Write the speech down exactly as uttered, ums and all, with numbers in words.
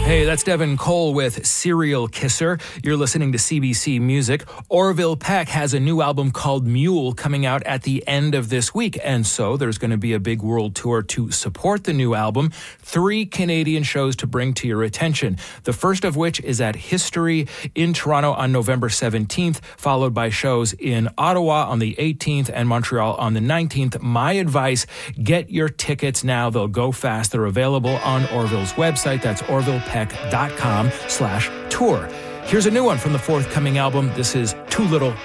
Hey, that's Devin Cole with Serial Kisser. You're listening to C B C Music. Orville Peck has a new album called Mule coming out at the end of this week. And so there's going to be a big world tour to support the new album. Three Canadian shows to bring to your attention. The first of which is at History in Toronto on November seventeenth, followed by shows in Ottawa on the eighteenth and Montreal on the nineteenth. My advice, get your tickets now. They'll go fast. They're available on Orville's website. That's orville peck dot com slash tour. Here's a new one from the forthcoming album. This is Too Little,